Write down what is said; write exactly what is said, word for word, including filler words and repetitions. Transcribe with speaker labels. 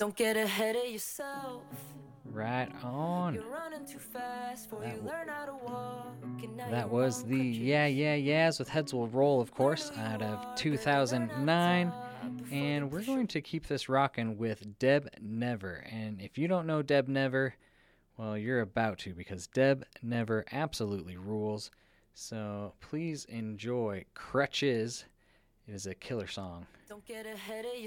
Speaker 1: Don't get ahead of yourself.
Speaker 2: Right on.
Speaker 1: You're running too fast before
Speaker 2: That
Speaker 1: you
Speaker 2: w-
Speaker 1: learn how to walk. And now
Speaker 2: That
Speaker 1: you're
Speaker 2: was
Speaker 1: on
Speaker 2: the Yeah
Speaker 1: crutches.
Speaker 2: Yeah Yeahs with Heads Will Roll, of course,
Speaker 1: Learn who
Speaker 2: out
Speaker 1: you
Speaker 2: of
Speaker 1: are,
Speaker 2: two
Speaker 1: baby, learn
Speaker 2: thousand
Speaker 1: how to
Speaker 2: nine.
Speaker 1: talk before they
Speaker 2: And we're
Speaker 1: push you.
Speaker 2: going to keep this rocking with Deb Never. And if you don't know Deb Never, well, you're about to, because Deb Never absolutely rules. So please enjoy Crutches. It is a killer song.
Speaker 1: Don't get ahead of